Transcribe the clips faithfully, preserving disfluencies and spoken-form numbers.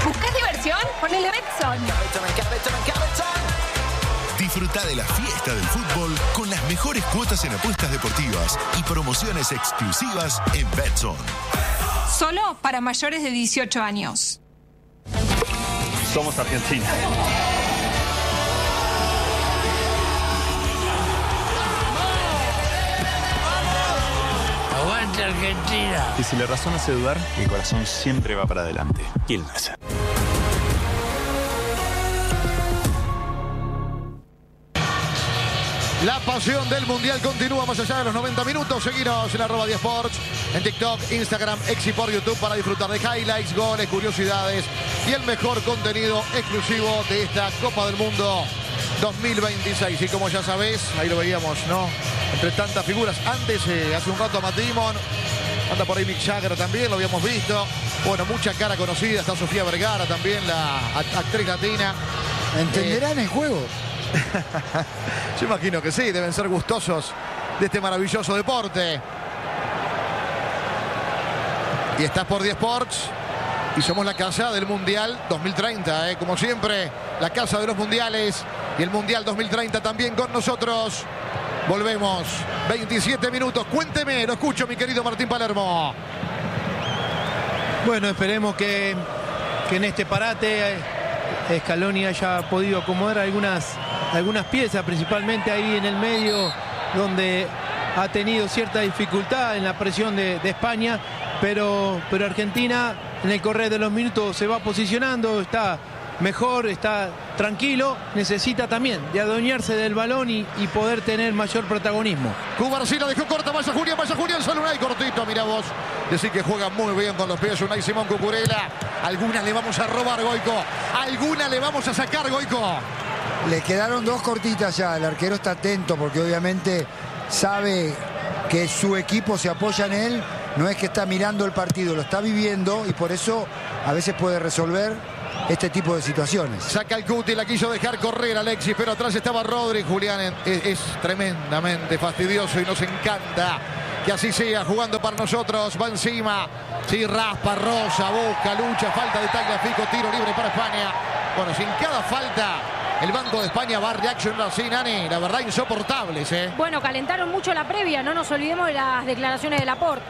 ¿Buscás diversión? Ponele Betson. Disfruta de la fiesta del fútbol con las mejores cuotas en apuestas deportivas y promociones exclusivas en Betson. Solo para mayores de dieciocho años. Somos Argentina. ¡Aguante Argentina! Y si la razón hace dudar, mi corazón siempre va para adelante. Quilmes. La pasión del Mundial continúa más allá de los noventa minutos. Seguinos en arroba diez Sports, en TikTok, Instagram, X y por YouTube para disfrutar de highlights, goles, curiosidades y el mejor contenido exclusivo de esta Copa del Mundo dos mil veintiséis. Y como ya sabés, ahí lo veíamos, ¿no? Entre tantas figuras. Antes, eh, hace un rato, Matt Damon. Anda por ahí Mick Jagger también, lo habíamos visto. Bueno, mucha cara conocida. Está Sofía Vergara también, la actriz latina. ¿Entenderán eh, el juego? Yo imagino que sí, deben ser gustosos de este maravilloso deporte. Y estás por diez Sports y somos la casa del Mundial dos mil treinta, ¿eh? Como siempre, la casa de los mundiales y el Mundial dos mil treinta también con nosotros. Volvemos, veintisiete minutos, cuénteme, lo escucho, mi querido Martín Palermo. Bueno, esperemos que, que en este parate Scaloni haya podido acomodar algunas, algunas piezas, principalmente ahí en el medio, donde ha tenido cierta dificultad en la presión de, de España, pero, pero Argentina en el correr de los minutos se va posicionando, está mejor, está tranquilo, necesita también de adueñarse del balón y, y poder tener mayor protagonismo. Cubarsí la dejó corta, vaya Julián, vaya Julián, solo una y cortito, mirá vos. Decir que juega muy bien con los pies Unai Simón Cucurella. Algunas le vamos a robar, Goico. Algunas le vamos a sacar, Goico. Le quedaron dos cortitas ya. El arquero está atento porque obviamente sabe que su equipo se apoya en él. No es que está mirando el partido, lo está viviendo y por eso a veces puede resolver este tipo de situaciones. Saca el Cuti, la quiso dejar correr Alexis, pero atrás estaba Rodri. Julián es, es tremendamente fastidioso y nos encanta que así sea, jugando para nosotros. Va encima, sí, raspa, rosa, busca, lucha, falta de Tagliafico, tiro libre para España. Bueno, sin cada falta, el Banco de España va a reaccionar así, Nani. La verdad, insoportables, ¿eh? Bueno, calentaron mucho la previa, no nos olvidemos de las declaraciones de Laporte.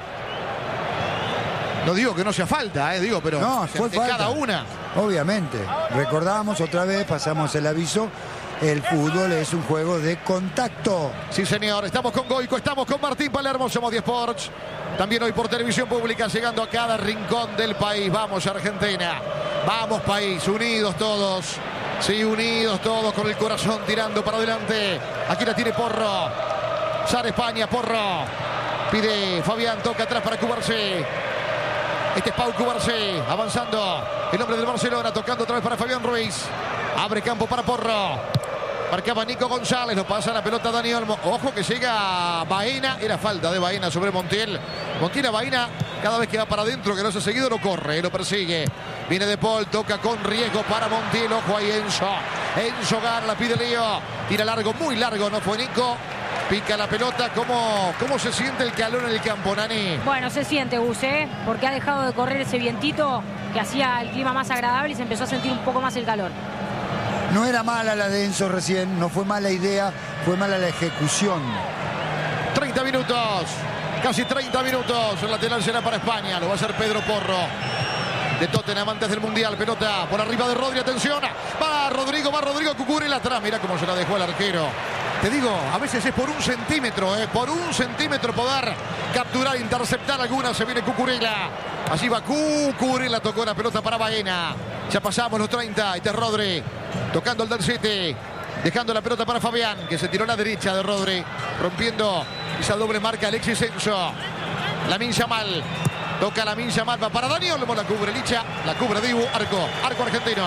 No digo que no sea falta, eh, digo, pero no, fue de falta. Cada una. Obviamente. Recordamos otra vez, pasamos el aviso. El fútbol es un juego de contacto. Sí, señor. Estamos con Goico, estamos con Martín Palermo, somos diez Sports. También hoy por televisión pública, llegando a cada rincón del país. Vamos, Argentina. Vamos, país. Unidos todos. Sí, unidos todos, con el corazón tirando para adelante. Aquí la tiene Porro. Sale España, Porro. Pide Fabián, toca atrás para Cubarsí. Este es Pau Cubarsí, avanzando. El hombre del Barcelona, tocando otra vez para Fabián Ruiz. Abre campo para Porro. Marcaba Nico González, lo pasa la pelota a Dani Olmo. Ojo que llega Baena, era falta de Baena sobre Montiel. Montiel a Baena, cada vez que va para adentro, que no se ha seguido, lo corre, lo persigue. Viene De Paul, toca con riesgo para Montiel. Ojo ahí Enzo. Enzo Gar, la pide Lío. Tira largo, muy largo, no fue Nico. Pica la pelota. ¿Cómo, cómo se siente el calor en el campo, Nani? Bueno, se siente, Gus, ¿eh? Porque ha dejado de correr ese vientito que hacía el clima más agradable y se empezó a sentir un poco más el calor. No era mala la de Enzo recién, no fue mala idea, fue mala la ejecución. treinta minutos, casi treinta minutos. El lateral será para España, lo va a hacer Pedro Porro. De Tottenham antes del Mundial, pelota por arriba de Rodri, atención. Va Rodrigo, va Rodrigo, Cucurella atrás. Mira cómo se la dejó el arquero. Te digo, a veces es por un centímetro, ¿eh? Por un centímetro poder capturar, interceptar alguna. Se viene Cucurella. Allí va Cucurella, tocó la pelota para Baena. Ya pasamos los treinta, este es Rodri. Tocando el del City. Dejando la pelota para Fabián, que se tiró a la derecha de Rodri. Rompiendo esa doble marca Alexis Enzo. Lamine Yamal. Toca Lamine Yamal, va para Dani Olmo, la cubre Licha. La cubre Dibu, arco. Arco argentino.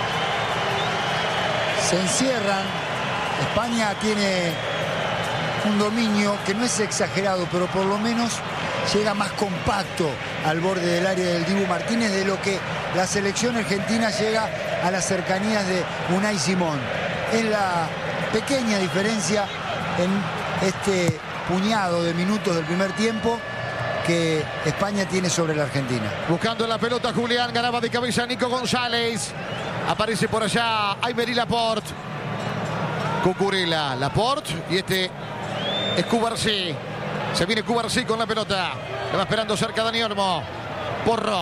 Se encierran. España tiene un dominio que no es exagerado, pero por lo menos llega más compacto al borde del área del Dibu Martínez de lo que la selección argentina llega a las cercanías de Unai Simón. Es la pequeña diferencia en este puñado de minutos del primer tiempo que España tiene sobre la Argentina. Buscando la pelota Julián, ganaba de cabeza Nico González. Aparece por allá Aymeri Laporte. Cucurella, Laporte y este es Cubarsí. Se viene Cubarsí con la pelota. Le va esperando cerca Dani Olmo. Porro.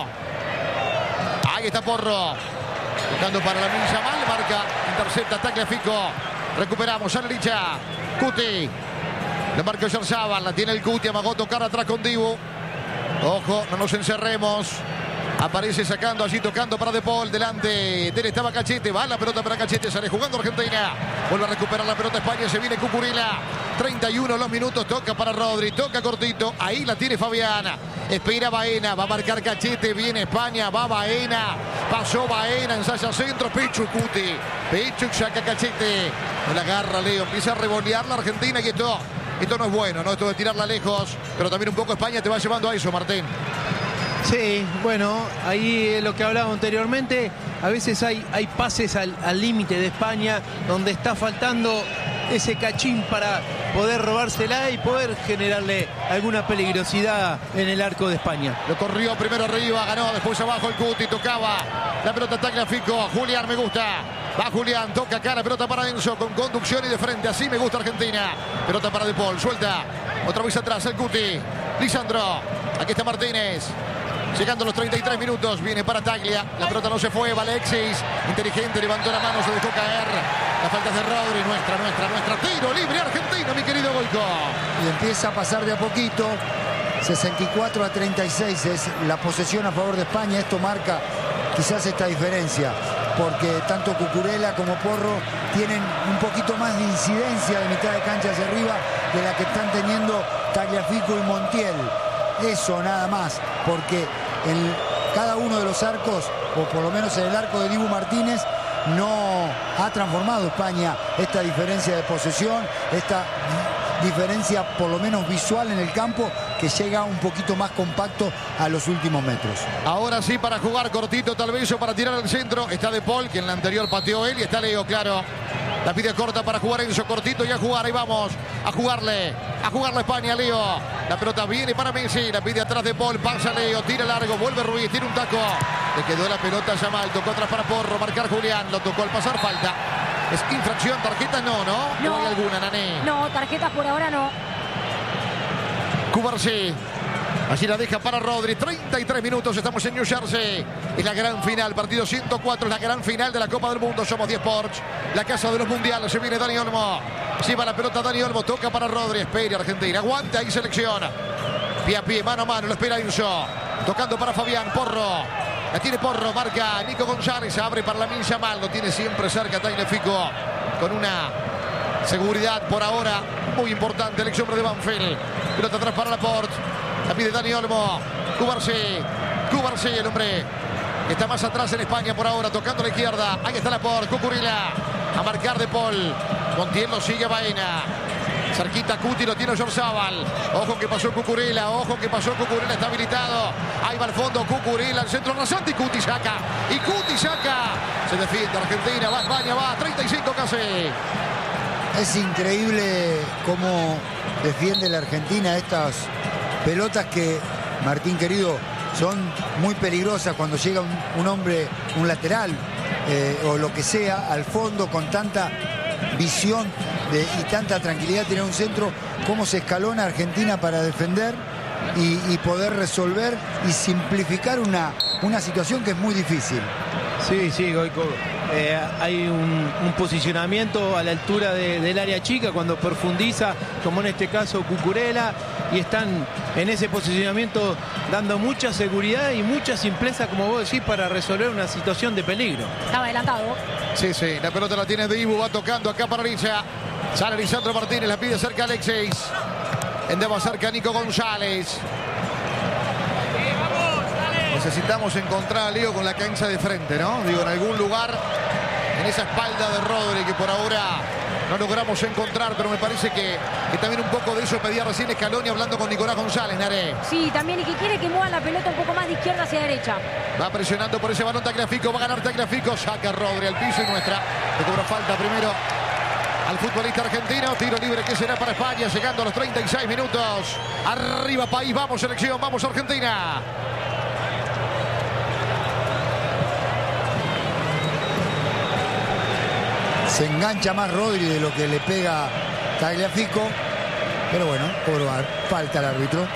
Ahí está Porro. Buscando para la Lamine Yamal. Marca, intercepta, tackle Fico. Recuperamos, Sanelicha. Cuti. Le marca Oyarzabal. La tiene el Cuti. Amagó tocar atrás con Dibu. Ojo, no nos encerremos. Aparece sacando allí, tocando para De Paul. Delante de él estaba Cachete. Va la pelota para Cachete. Sale jugando Argentina. Vuelve a recuperar la pelota España. Se viene Cucurella. treinta y uno los minutos. Toca para Rodri. Toca cortito. Ahí la tiene Fabiana. Espera Baena. Va a marcar Cachete. Viene España. Va Baena. Pasó Baena. Ensaya centro. Pichu Cuti. Pichu saca Cachete. No la agarra Leo. Empieza a revolear la Argentina. Y esto, esto no es bueno, ¿no? Esto de tirarla lejos. Pero también un poco España te va llevando a eso, Martín. Sí, bueno, ahí es lo que hablaba anteriormente. A veces hay, hay pases al límite de España donde está faltando ese cachín para poder robársela y poder generarle alguna peligrosidad en el arco de España. Lo corrió primero arriba, ganó, después abajo el Cuti, tocaba la pelota, ataca Fico. Julián, me gusta. Va Julián, toca acá la pelota para Enzo con conducción y de frente. Así me gusta Argentina. Pelota para De Paul, suelta. Otra vez atrás el Cuti. Lisandro. Aquí está Martínez. Llegando a los treinta y tres minutos, viene para Taglia. La pelota no se fue, va Alexis. Inteligente, levantó la mano, se dejó caer. La falta es de Rodri, nuestra, nuestra, nuestra. Tiro libre Argentina, mi querido Goico. Y empieza a pasar de a poquito. sesenta y cuatro a treinta y seis es la posesión a favor de España. Esto marca quizás esta diferencia, porque tanto Cucurella como Porro tienen un poquito más de incidencia de mitad de cancha hacia arriba de la que están teniendo Tagliafico y Montiel. Eso nada más, porque en cada uno de los arcos, o por lo menos en el arco de Dibu Martínez, no ha transformado España esta diferencia de posesión, esta diferencia por lo menos visual en el campo, que llega un poquito más compacto a los últimos metros. Ahora sí, para jugar cortito tal vez, o para tirar al centro, está De Paul, que en la anterior pateó él, y está Leo, claro. La pide corta para jugar Enzo, cortito y a jugar, ahí vamos, a jugarle, a jugarle a España, Leo. La pelota viene para Messi, la pide atrás De Paul, pasa Leo, tira largo, vuelve Ruiz, tira un taco. Le quedó la pelota a Yamal, tocó atrás para Porro, marcar Julián, lo tocó al pasar, falta. Es infracción, tarjeta no, ¿no? No, ¿No hay alguna, Nané? No, tarjetas por ahora no. Cubarsí. Allí la deja para Rodri. treinta y tres minutos. Estamos en New Jersey. Es la gran final. Partido ciento cuatro. Es la gran final de la Copa del Mundo. Somos diez Sports. La casa de los mundiales. Se viene Dani Olmo. Lleva la pelota Dani Olmo. Toca para Rodri. Espera Argentina. Aguanta ahí selección. Pie a pie. Mano a mano. Lo espera Enzo. Tocando para Fabián. Porro. La tiene Porro. Marca Nico González. Abre para la Lamine Yamal. Lo tiene siempre cerca Tagliafico. Con una seguridad por ahora muy importante. El ex hombre de Banfield. Pelota atrás para Laporte. La pide Dani Olmo. Cubarsí. Cubarsí, el hombre que está más atrás en España por ahora. Tocando a la izquierda. Ahí está Laporte. Cucurella. A marcar De Paul. Montiel lo sigue Baena. Cerquita Cuti, lo tiene Oyarzabal. Ojo que pasó Cucurella. Ojo que pasó Cucurella. Está habilitado. Ahí va al fondo Cucurella. Al centro rasante. Y Cuti saca. Y Cuti saca. Se defiende Argentina. Va España. Va. treinta y cinco casi. Es increíble cómo defiende la Argentina estas pelotas que, Martín querido, son muy peligrosas cuando llega un, un hombre, un lateral eh, o lo que sea, al fondo con tanta visión de, y tanta tranquilidad, tener un centro, cómo se escalona Argentina para defender y, y poder resolver y simplificar una, una situación que es muy difícil. Sí, sí, Goico. Eh, hay un, un posicionamiento a la altura de, del área chica cuando profundiza, como en este caso Cucurella, y están en ese posicionamiento dando mucha seguridad y mucha simpleza, como vos decís, para resolver una situación de peligro. Estaba adelantado. Sí, sí, la pelota la tiene Dibu, va tocando acá para Licha. Sale Lisandro Martínez, la pide cerca Alexis. Endeva cerca Nico González. Necesitamos encontrar a Leo con la cancha de frente, ¿no? Digo, en algún lugar, en esa espalda de Rodri, que por ahora no logramos encontrar, pero me parece que, que también un poco de eso pedía recién Scaloni hablando con Nicolás González, Naré. Sí, también, y que quiere que mueva la pelota un poco más de izquierda hacia derecha. Va presionando por ese balón Tagliafico, va a ganar Tagliafico, saca Rodri al piso y nuestra. Le cobró falta primero al futbolista argentino. Tiro libre que será para España, llegando a los treinta y seis minutos. Arriba país, vamos selección, vamos Argentina. Se engancha más Rodri de lo que le pega Tagliafico. Pero bueno, cobró falta el árbitro.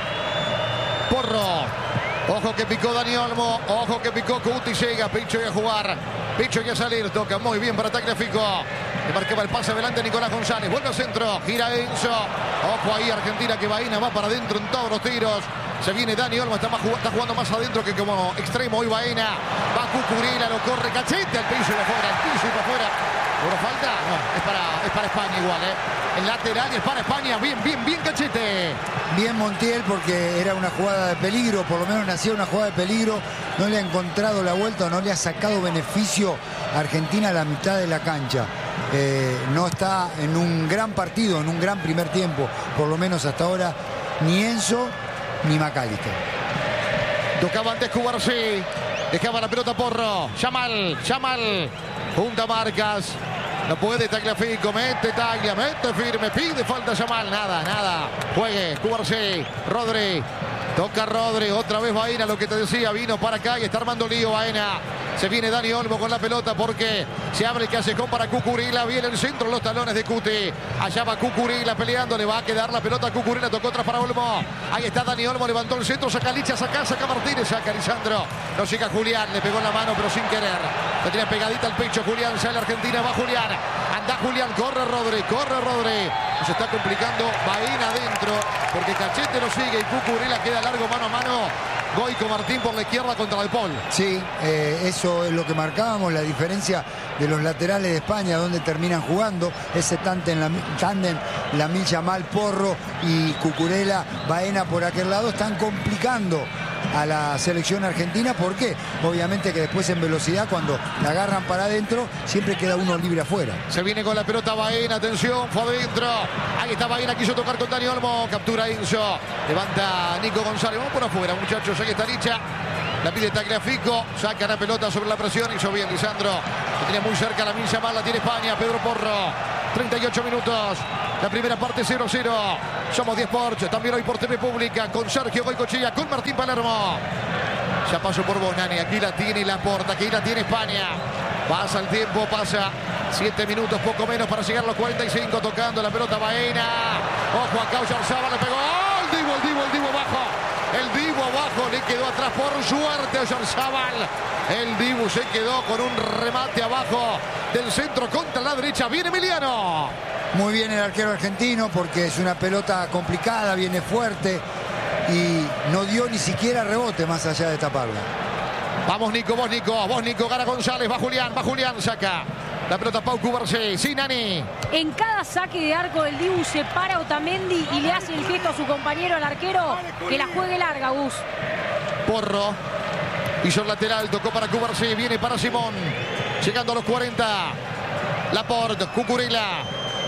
Porro. Ojo que picó Dani Olmo. Ojo que picó Cuti. Llega Picho y a jugar. Picho y a salir. Toca muy bien para Tagliafico. Le marcaba el pase adelante Nicolás González. Vuelve al centro. Gira Enzo. Ojo ahí Argentina que Baena va para adentro en todos los tiros. Se viene Dani Olmo. Está, más, está jugando más adentro que como extremo. Hoy Baena. Va Cucurella. Lo corre Cachete al piso y para afuera. Al piso y para afuera. ¿Por falta? No, es para, es para España igual, ¿eh? El lateral es para España. Bien, bien, bien Cachete. Bien Montiel porque era una jugada de peligro, por lo menos nacía una jugada de peligro. No le ha encontrado la vuelta, no le ha sacado beneficio a Argentina a la mitad de la cancha. Eh, no está en un gran partido, en un gran primer tiempo, por lo menos hasta ahora, ni Enzo ni McAllister. Tocaba antes Cubarsí. Dejaba la pelota Porro. Yamal, Yamal. Junta marcas. No puede Tagliafico. Mete Taglia. Mete firme. Pide falta Yamal. Nada, nada. Juegue. Cubarsí. Rodri. Toca Rodri. Otra vez Baena. Lo que te decía. Vino para acá y está armando lío Baena. Se viene Dani Olmo con la pelota porque se abre el callejón para Cucurella. Viene el centro, los talones de Cuti. Allá va Cucurella peleando. Le va a quedar la pelota a Cucurella. Tocó otra para Olmo. Ahí está Dani Olmo. Levantó el centro. Saca Licha. Saca, saca Martínez. Saca Lisandro. No llega Julián. Le pegó en la mano pero sin querer. Lo tenía pegadita al pecho. Julián sale Argentina. Va Julián. Anda Julián. Corre Rodri. Corre Rodri. Se está complicando Baena adentro porque Cachete lo sigue y Cucurella queda largo mano a mano. Goico Martín por la izquierda contra De Paul. Sí, eh, eso es lo que marcábamos, la diferencia de los laterales de España, donde terminan jugando. Ese tándem, la, tándem, Lamil Yamal, Porro y Cucurella, Baena por aquel lado, están complicando a la selección argentina. ¿Por qué? Obviamente que después en velocidad, cuando la agarran para adentro, siempre queda uno libre afuera. Se viene con la pelota Baena, atención, fue adentro. Ahí está Baena, quiso tocar con Dani Olmo, captura Enzo, levanta Nico González. Vamos por afuera, muchachos, ahí está Licha. La pide Tagliafico, saca la pelota sobre la presión, hizo bien Lisandro. Lo tenía muy cerca la milla más, la tiene España, Pedro Porro. treinta y ocho minutos, la primera parte cero cero. Somos diez Sports, también hoy por T V Pública, con Sergio Goicoechea, con Martín Palermo. Ya pasó por vos, Nani, aquí la tiene Laporta, aquí la tiene España. Pasa el tiempo, pasa siete minutos, poco menos para llegar a los cuarenta y cinco, tocando la pelota Baena. Ojo acá, Oyarzabal le pegó. ¡Oh! El Divo, el Divo, el Divo abajo. El Divo abajo, le quedó atrás por suerte a Oyarzabal. El Dibu se quedó con un remate abajo del centro contra la derecha. Viene Emiliano. Muy bien el arquero argentino porque es una pelota complicada, viene fuerte y no dio ni siquiera rebote más allá de taparla. Vamos Nico, vos Nico, vos Nico, gana González, va Julián, va Julián, saca la pelota Pau Cubarsí, sí Nani. En cada saque de arco del Dibu se para Otamendi y le hace el gesto a su compañero, al arquero, que la juegue larga, Gus. Porro. Hizo el lateral, tocó para Cubarsí, viene para Simón. Llegando a los cuarenta. Laporte, Cucurella.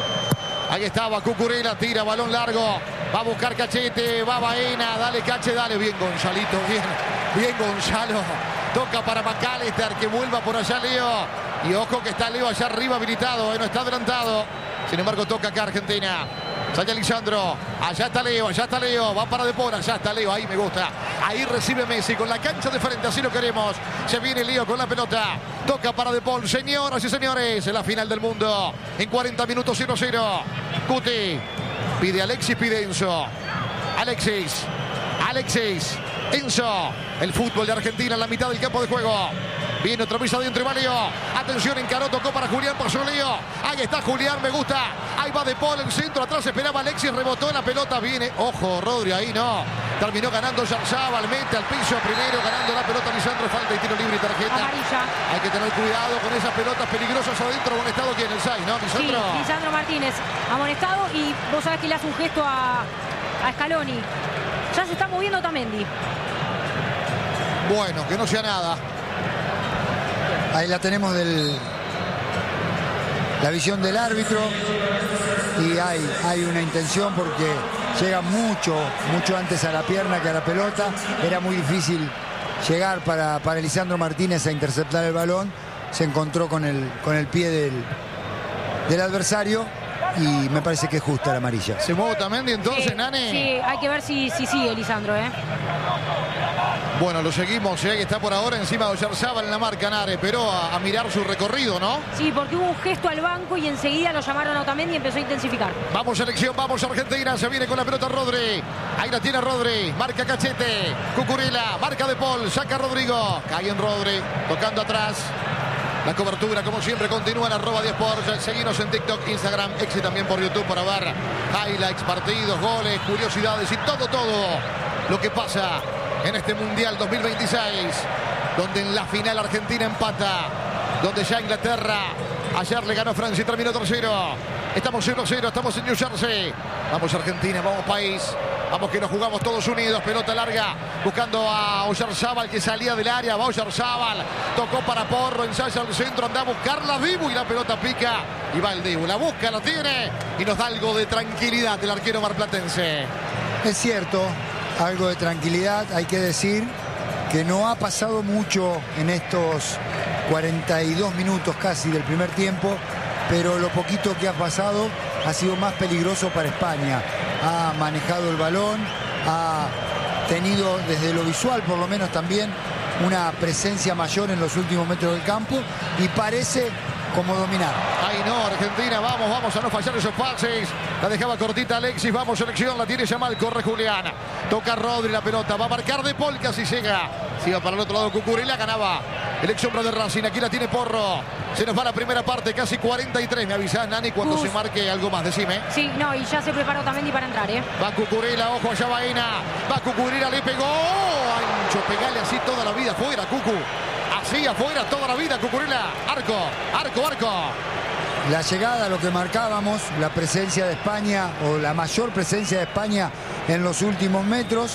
Ahí estaba Cucurella, tira balón largo. Va a buscar Cachete, va Baena, dale Cache, dale. Bien Gonzalito, bien. Bien Gonzalo. Toca para McAllister, que vuelva por allá Leo. Y ojo que está Leo allá arriba habilitado, eh, no está adelantado. Sin embargo toca acá Argentina. Sale Lisandro, allá está Leo, allá está Leo, va para De Paul, allá está Leo, ahí me gusta. Ahí recibe Messi con la cancha de frente, así lo queremos. Se viene Leo con la pelota, toca para De Paul, señoras y señores, en la final del mundo. En cuarenta minutos cero cero. Cuti, pide Alexis, pide Enzo. Alexis, Alexis, Enzo. El fútbol de Argentina en la mitad del campo de juego. Viene otra vez adentro y va Leo. Atención, encaró, tocó para Julián, pasó Leo. Ahí está Julián, me gusta. Ahí va De Paul, el centro, atrás esperaba Alexis, rebotó en la pelota, viene. Ojo, Rodri, ahí no. Terminó ganando Oyarzabal, mete al piso primero, ganando la pelota Lisandro, falta y tiro libre y tarjeta. Amarilla. Hay que tener cuidado con esas pelotas peligrosas adentro. Amonestado, ¿quién? El seis, ¿no? Lisandro. Sí, Lisandro Martínez, amonestado, y vos sabés que le hace un gesto a, a Scaloni. Ya se está moviendo Otamendi. Bueno, que no sea nada. Ahí la tenemos del la visión del árbitro y hay, hay una intención porque llega mucho, mucho antes a la pierna que a la pelota. Era muy difícil llegar para, para Lisandro Martínez a interceptar el balón. Se encontró con el, con el pie del, del adversario y me parece que es justa la amarilla. ¿Se mueve Otamendi entonces, Sí, Nani? sí, hay que ver si, si sigue Lisandro, ¿eh? Bueno, lo seguimos, ¿eh? Que está por ahora encima de Oyarzábal en la marca, Nare, pero a, a mirar su recorrido, ¿no? Sí, porque hubo un gesto al banco y enseguida lo llamaron a Otamendi y empezó a intensificar. Vamos selección, vamos Argentina, se viene con la pelota Rodri. Ahí la tiene Rodri, marca Cachete, Cucurella, marca De Paul, saca Rodrigo. Cae en Rodri, tocando atrás. La cobertura, como siempre, continúa en arroba diez Sports. Seguinos en TikTok, Instagram, X y también por YouTube para ver highlights, partidos, goles, curiosidades y todo, todo lo que pasa en este Mundial dos mil veintiséis, donde en la final Argentina empata, donde ya Inglaterra ayer le ganó a Francia y terminó tercero. Estamos cero cero, estamos en New Jersey. Vamos Argentina, vamos país. Vamos que nos jugamos todos unidos. Pelota larga buscando a Oyarzábal que salía del área. Va Oyarzábal. Tocó para Porro. Ensaya al centro. Anda a buscarla Dibu y la pelota pica. Y va el Dibu. La busca, la tiene. Y nos da algo de tranquilidad el arquero marplatense. Es cierto, algo de tranquilidad. Hay que decir que no ha pasado mucho en estos cuarenta y dos minutos casi del primer tiempo. Pero lo poquito que ha pasado ha sido más peligroso para España. Ha manejado el balón, ha tenido desde lo visual por lo menos también una presencia mayor en los últimos metros del campo y parece como dominar. Ahí no, Argentina, vamos, vamos a no fallar esos pases. La dejaba cortita Alexis, vamos selección, la tiene Yamal, corre Julián. Toca Rodri la pelota, va a marcar De Paul, casi llega. Siga para el otro lado Cucurella, ganaba el ex sombra de Racing, aquí la tiene Porro. Se nos va la primera parte, casi cuarenta y tres. Me avisás, Nani, cuando Uf. se marque algo más, decime. Sí, no, y ya se preparó Otamendi para entrar, ¿eh? Va Cucurella, ojo allá Baena. Va Cucurella, le pegó. Ancho, pegale así toda la vida, fuera, Cucu. Así afuera toda la vida, Cucurella. Arco, arco, arco. La llegada, lo que marcábamos, la presencia de España o la mayor presencia de España en los últimos metros.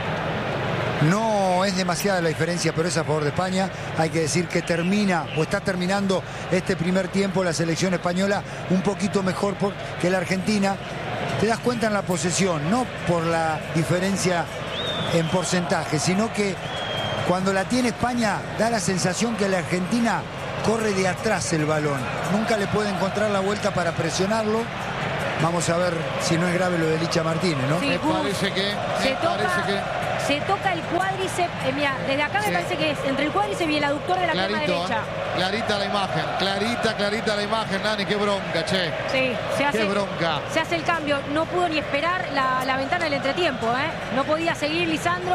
No es demasiada la diferencia, pero es a favor de España. Hay que decir que termina o está terminando este primer tiempo la selección española un poquito mejor por, que la Argentina. Te das cuenta en la posesión, no por la diferencia en porcentaje, sino que cuando la tiene España da la sensación que la Argentina corre de atrás el balón. Nunca le puede encontrar la vuelta para presionarlo. Vamos a ver si no es grave lo de Licha Martínez, ¿no? Sí, Me Gus, parece que... se Me toca, parece que... se toca el cuádriceps. Eh, mira, desde acá me Sí. parece que es entre el cuádriceps y el aductor de la pierna Clarito, derecha. ¿eh? Clarita la imagen, clarita, clarita la imagen, Nani, qué bronca, che. Sí, se hace, Qué bronca. se hace el cambio. No pudo ni esperar la, la ventana del entretiempo, ¿eh? No podía seguir Lisandro.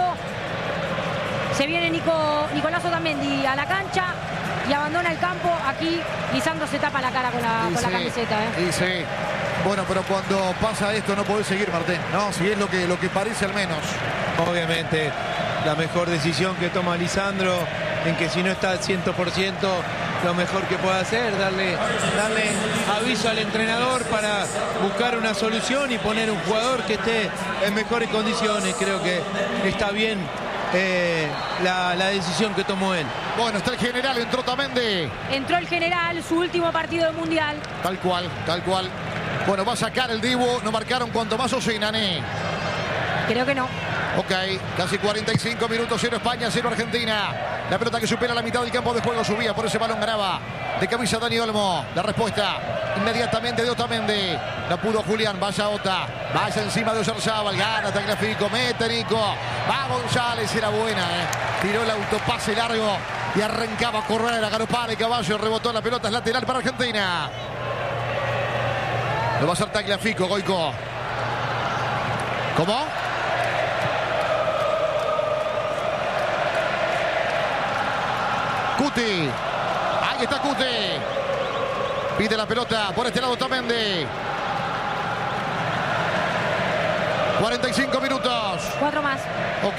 Se viene Nico, Nicolás Otamendi a la cancha y abandona el campo. Aquí Lisandro se tapa la cara con la, Y con la sí, camiseta, ¿eh? y sí. Bueno, pero cuando pasa esto no podés seguir, Martín. No, si es lo que, lo que parece al menos. Obviamente, la mejor decisión que toma Lisandro, en que si no está al cien por ciento, lo mejor que puede hacer, darle, darle aviso al entrenador para buscar una solución y poner un jugador que esté en mejores condiciones. Creo que está bien eh, la, la decisión que tomó él. Bueno, está el general, entró Otamendi. Entró el general, su último partido del Mundial. Tal cual, tal cual. Bueno, va a sacar el Dibu. No marcaron cuanto más Osinani. Creo que no. Ok, casi cuarenta y cinco minutos, cero España, cero Argentina. La pelota que supera la mitad del campo de juego subía, por ese balón ganaba de camisa Dani Olmo. La respuesta inmediatamente de Otamendi. La pudo Julián, vaya Ota, vaya encima de Oyarzábal, gana Tagliafico, mete Nico. Va González, era buena, eh. Tiró el autopase largo y arrancaba a correr a Garopar y Caballo, rebotó la pelota, es lateral para Argentina. Lo va a hacer Tagliafico, Goico. ¿Cómo? Cuti. Ahí está Cuti. Pide la pelota por este lado Otamendi. cuarenta y cinco minutos. Cuatro más. Ok.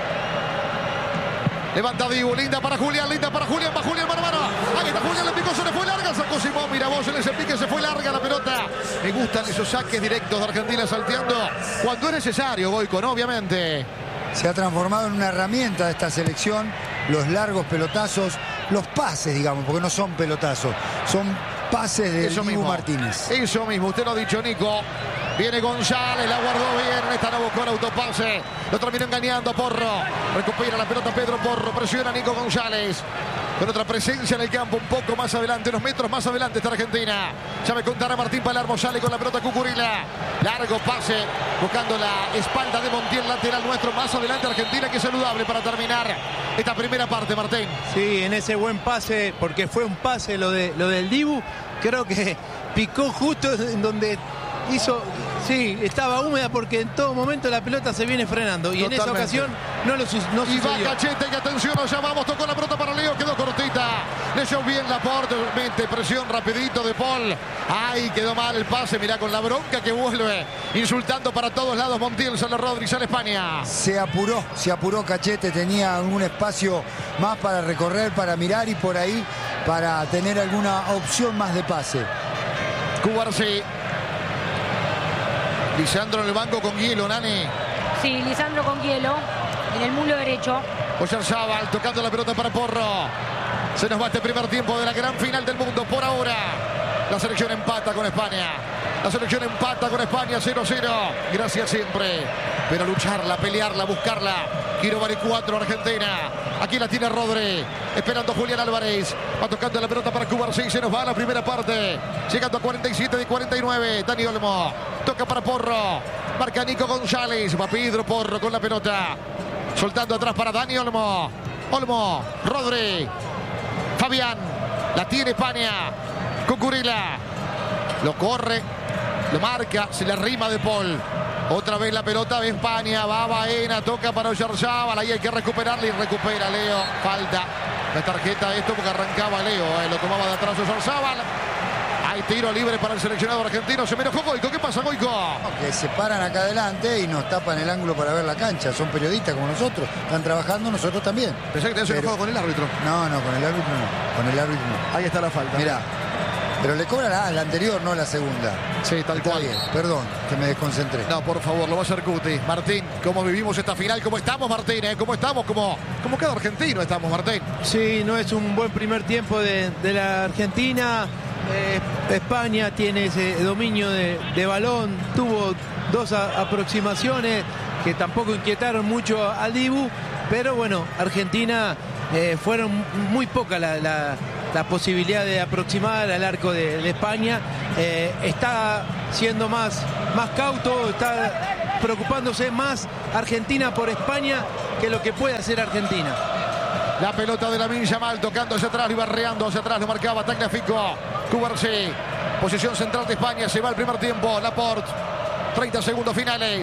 Levanta Dibu, linda para Julián, linda para Julián, va Julián, mano a mano. Ahí está Julián, le picó, se le fue larga, sacó Simón, mira vos en ese pique, se fue larga la pelota. Me gustan esos saques directos de Argentina salteando cuando es necesario, Goico, ¿no? Obviamente. Se ha transformado en una herramienta de esta selección, los largos pelotazos, los pases, digamos, porque no son pelotazos, son pases de Eso Dibu mismo. Martínez. Eso mismo, usted lo ha dicho, Nico. Viene González, la guardó bien, esta no buscó el autopase. Lo terminó engañando Porro. Recupera la pelota Pedro Porro, presiona a Nico González. con otra presencia en el campo, un poco más adelante, unos metros más adelante está Argentina. Ya me contará Martín Palermo, sale con la pelota Cucurella. Largo pase, buscando la espalda de Montiel, lateral nuestro. Más adelante Argentina, que es saludable para terminar esta primera parte, Martín. Sí, en ese buen pase, porque fue un pase lo, de, lo del Dibu, creo que picó justo en donde hizo... Sí, estaba húmeda porque en todo momento la pelota se viene frenando. Y Totalmente. en esa ocasión no lo su no Y sucedió. va Cachete, y atención, nos llamamos, tocó la pelota para Leo, quedó cortita. Leyó bien Laporte, mete presión rapidito de Paul. Ay, quedó mal el pase, mirá con la bronca que vuelve. Insultando para todos lados Montiel, sale Rodríguez, sale España. Se apuró, se apuró Cachete, tenía un espacio más para recorrer, para mirar y por ahí para tener alguna opción más de pase. Cubarsí. Lisandro en el banco con hielo, Nani. Sí, Lisandro con hielo en el muslo derecho. Oyarzabal tocando la pelota para Porro. Se nos va este primer tiempo de la gran final del mundo. Por ahora, la selección empata con España. La selección empata con España cero a cero. Gracias siempre. Pero lucharla, pelearla, buscarla. Quiero vale cuatro Argentina. Aquí la tiene Rodri. Esperando Julián Álvarez. Va tocando la pelota para Cubarsí. Se nos va a la primera parte. Llegando a cuarenta y siete de cuarenta y nueve. Dani Olmo. Toca para Porro. Marca Nico González. Va Pedro Porro con la pelota. Soltando atrás para Dani Olmo. Olmo. Rodri. Fabián. La tiene España. Cucurella. Lo corre. Lo marca. Se le arrima de Paul. Otra vez la pelota de España. Va Baena. Toca para Oyarzabal. Ahí hay que recuperarla y recupera Leo. Falta. La tarjeta de esto porque arrancaba Leo. Eh. Lo tomaba de atrás Oyarzabal. Hay tiro libre para el seleccionado argentino. Se me enojó Goico. ¿Qué pasa, Goico? Que se paran acá adelante y nos tapan el ángulo para ver la cancha. Son periodistas como nosotros. Están trabajando, nosotros también. Pensé que te habías enojado con el árbitro. No, no, con el árbitro no. Con el árbitro no. Ahí está la falta. Mirá. Pero le cobra la, la anterior, no la segunda. Sí, tal Está cual. bien, perdón, que me desconcentré. No, por favor, lo va a hacer Cuti. Martín, ¿cómo vivimos esta final? ¿Cómo estamos, Martín? ¿Eh? ¿Cómo estamos? Como, como cada argentino estamos, Martín. Sí, no es un buen primer tiempo de, de la Argentina. Eh, España tiene ese dominio de, de balón. Tuvo dos a, aproximaciones que tampoco inquietaron mucho al Dibu. Pero bueno, Argentina eh, fueron muy pocas la, la, la posibilidad de aproximar al arco de, de España. Eh, está siendo más, más cauto, está preocupándose más Argentina por España que lo que puede hacer Argentina. La pelota de Lamine Yamal tocando hacia atrás y barreando hacia atrás. Lo marcaba Tagliafico. Cubarsí. Posición central de España. Se va el primer tiempo. Laporte. treinta segundos finales.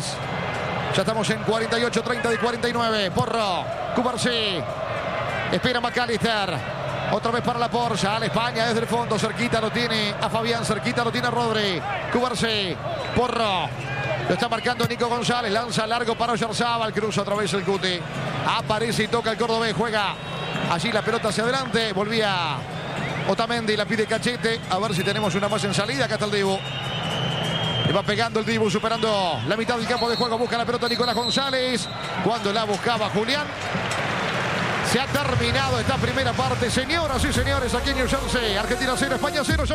Ya estamos en cuarenta y ocho treinta de cuarenta y nueve. Porro. Cubarsí. Espera McAllister. Otra vez para Laporte. Ya a la España desde el fondo. Cerquita lo tiene a Fabián. Cerquita lo tiene a Rodri. Cubarsí. Porro. Lo está marcando Nico González. Lanza largo para Oyarzabal. Cruza otra vez el Cuti. Aparece y toca el cordobés. Juega allí la pelota hacia adelante. Volvía Otamendi. La pide Cachete. A ver si tenemos una más en salida. Acá está el Dibu. Le va pegando el Dibu. Superando la mitad del campo de juego. Busca la pelota Nicolás González. Cuando la buscaba Julián. Se ha terminado esta primera parte. Señoras y señores, aquí en New Jersey. Argentina cero, España cero.